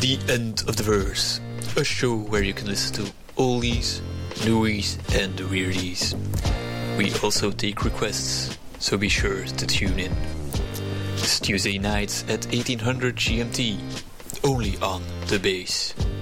The End of the Verse, a show where you can listen to oldies, newies and weirdies. We also take requests, so be sure to tune in. It's Tuesday nights at 1800 GMT, only on The Base.